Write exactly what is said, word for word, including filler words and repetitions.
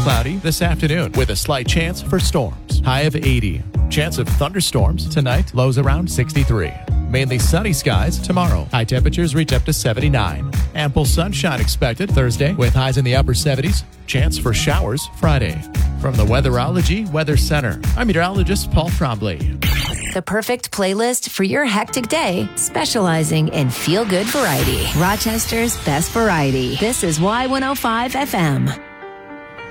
cloudy this afternoon with a slight chance for storms. High of eighty. Chance of thunderstorms tonight. Lows around sixty-three. Mainly sunny skies tomorrow. High temperatures reach up to seventy-nine. Ample sunshine expected Thursday with highs in the upper seventies. Chance for showers Friday. From the Weatherology Weather Center, I'm meteorologist Paul Trombley. The perfect playlist for your hectic day, specializing in feel-good variety. Rochester's best variety. This is Y one oh five F M.